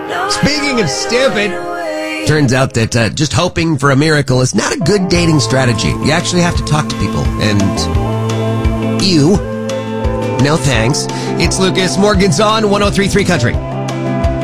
Speaking of stupid, turns out that just hoping for a miracle is not a good dating strategy. You actually have to talk to people. And you, no thanks. It's Lucas Morgan's on 103.3 Country.